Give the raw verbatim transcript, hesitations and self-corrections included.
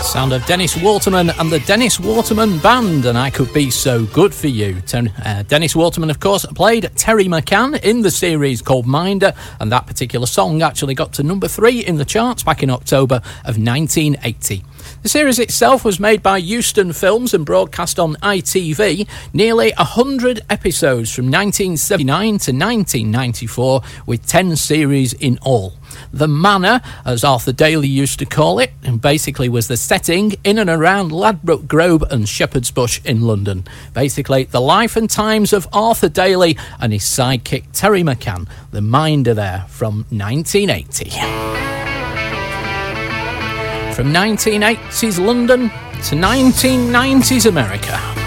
Sound of Dennis Waterman and the Dennis Waterman Band, and I Could Be So Good For You. Ten, uh, Dennis Waterman, of course, played Terry McCann in the series called Minder, and that particular song actually got to number three in the charts back in October of nineteen eighty. The series itself was made by Euston Films and broadcast on I T V. Nearly one hundred episodes from nineteen seventy-nine to nineteen ninety-four, with ten series in all. The Manor, as Arthur Daly used to call it, and basically was the setting in and around Ladbroke Grove and Shepherd's Bush in London. Basically, the life and times of Arthur Daly and his sidekick Terry McCann. The Minder there from nineteen eighty. From nineteen eighties London to nineteen nineties America.